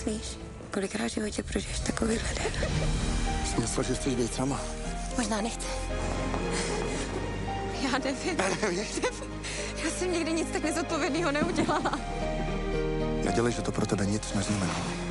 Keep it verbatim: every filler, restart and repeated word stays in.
nesmíš. Kolikrát v životě prožiješ takovýhle den? Jsi myslel, že chceš být sama. Možná nechce. Já nevím. Nevíš? Já jsem nikdy nic tak nezodpovědného neudělala. Nedělej, že to pro tebe nic neznamená.